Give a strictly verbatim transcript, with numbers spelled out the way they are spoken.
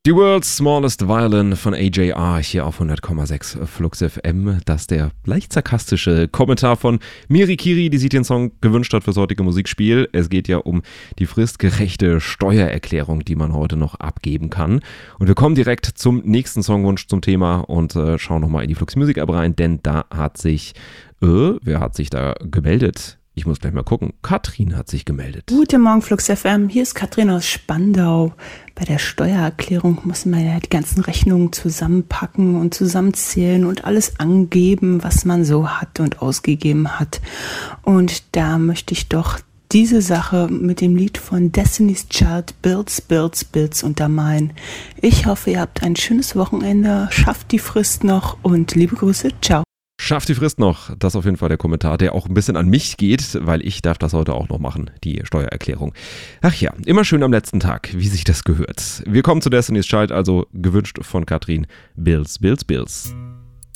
Die World's Smallest Violin von A J R hier auf hundert Komma sechs Flux F M. Das ist der leicht sarkastische Kommentar von Miri Kiri, die sich den Song gewünscht hat fürs heutige Musikspiel. Es geht ja um die fristgerechte Steuererklärung, die man heute noch abgeben kann. Und wir kommen direkt zum nächsten Songwunsch zum Thema und äh, schauen nochmal in die Flux Music App rein, denn da hat sich, äh, wer hat sich da gemeldet? Ich muss gleich mal gucken. Katrin hat sich gemeldet. Guten Morgen, Flux F M. Hier ist Katrin aus Spandau. Bei der Steuererklärung muss man ja die ganzen Rechnungen zusammenpacken und zusammenzählen und alles angeben, was man so hat und ausgegeben hat. Und da möchte ich doch diese Sache mit dem Lied von Destiny's Child Bills, Bills, Bills untermalen. Ich hoffe, ihr habt ein schönes Wochenende, schafft die Frist noch und liebe Grüße, ciao. Schafft die Frist noch. Das ist auf jeden Fall der Kommentar, der auch ein bisschen an mich geht, weil ich darf das heute auch noch machen, die Steuererklärung. Ach ja, immer schön am letzten Tag, wie sich das gehört. Wir kommen zu Destiny's Child, also gewünscht von Katrin. Bills, Bills, Bills.